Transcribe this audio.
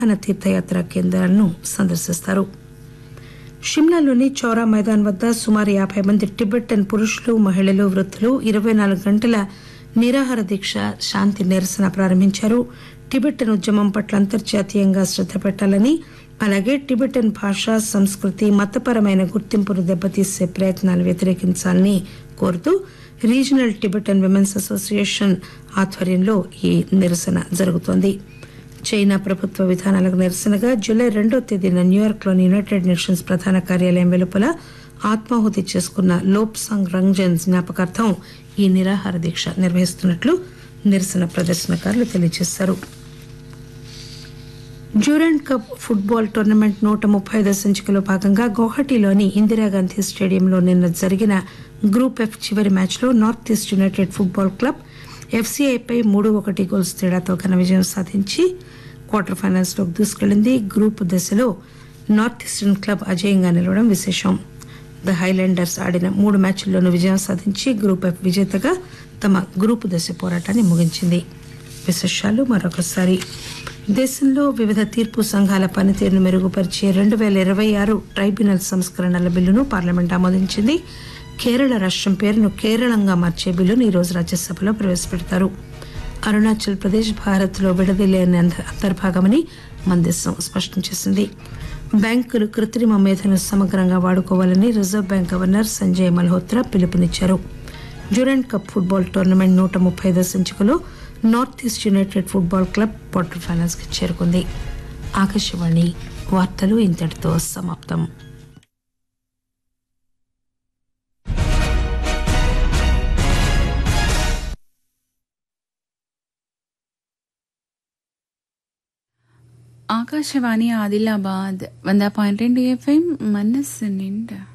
ప్రధాన తీర్థయాత్ర కేంద్రాలను సందర్శిస్తారు. షిమ్లాలోని చౌరా మైదాన్ వద్ద సుమారు 50 మంది టిబెటన్ పురుషులు, మహిళలు, వృద్ధులు 24 గంటల నిరాహార దీక్ష శాంతి నిరసన ప్రారంభించారు. టిబెటన్ ఉద్యమం పట్ల అంతర్జాతీయంగా శ్రద్ధ పెట్టాలని, అలాగే టిబెటన్ భాష, సంస్కృతి, మతపరమైన గుర్తింపును దెబ్బతీసే ప్రయత్నాలు వ్యతిరేకించాలని కోరుతూ రీజనల్ టిబెటన్ విమెన్స్ అసోసియేషన్ ఆధ్వర్యంలో ఈ నిరసన జరుగుతోంది. చైనా ప్రభుత్వ విధానాలకు నిరసనగా జూలై 2వ తేదీన న్యూయార్క్లోని యునైటెడ్ నేషన్స్ ప్రధాన కార్యాలయం వెలుపల ఆత్మాహుతి చేసుకున్న లోప్సాంగ్ రంగ్జన్ జ్ఞాపకార్థం ఈ నిరాహార దీక్ష నిర్వహిస్తున్నట్లు నిరసన ప్రదర్శనకారులు తెలియజేశారు. డ్యూరెంట్ కప్ ఫుట్బాల్ టోర్నమెంట్ 135వ సంచికలో భాగంగా గౌహటిలోని ఇందిరాగాంధీ స్టేడియంలో నిన్న జరిగిన గ్రూప్ ఎఫ్ చివరి మ్యాచ్లో north east United football club ఎఫ్సీఐపై 3-1 goals తేడాతో ఘన విజయం సాధించి క్వార్టర్ ఫైనల్స్ లోకి దూసుకెళ్లింది. గ్రూప్ దశలో నార్త్ ఈస్టర్న్ క్లబ్ అజేయంగా నిలవడం విశేషం. ద హైలాండర్స్ ఆడిన 3 మ్యాచ్ల్లోనూ విజయం సాధించి గ్రూప్ ఎఫ్ విజేతగా తమ గ్రూపు దశ పోరాటాన్ని ముగించింది. విశేషాలు మరొకసారి. దేశంలో వివిధ తీర్పు సంఘాల పనితీరును మెరుగుపరిచే 2026 ట్రైబ్యునల్ సంస్కరణల బిల్లును పార్లమెంట్ ఆమోదించింది. కేరళ రాష్ట్రం పేరును కేరళంగా మార్చే బిల్లును ఈరోజు రాజ్యసభలో ప్రవేశపెడతారు. అరుణాచల్ ప్రదేశ్ భారత్లో విడదీయలేని అంతర్భాగమని మన దేశం స్పష్టం చేసింది. బ్యాంకులు కృత్రిమ మేధను సమగ్రంగా వాడుకోవాలని reserve bank governor Sanjay Malhotra పిలుపునిచ్చారు. డ్యూరెంట్ కప్ ఫుట్బాల్ టోర్నమెంట్ 135వ సంచికలో north east United football club quarter finals కి చేరుకుంది. ఆకాశవాణి వార్తలు ఇంతటితో సమాప్తం. ఆకాశవాణి ఆదిలాబాద్ 100.2 FM మనస్సు నిండా.